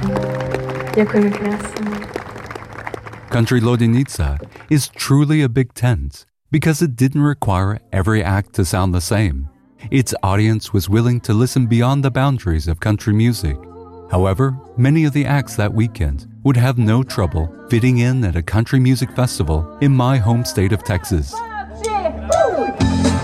Ďakujeme krásne. Country Lodenica is truly a big tent because it didn't require every act to sound the same. Its audience was willing to listen beyond the boundaries of country music. However, many of the acts that weekend would have no trouble fitting in at a country music festival in my home state of Texas.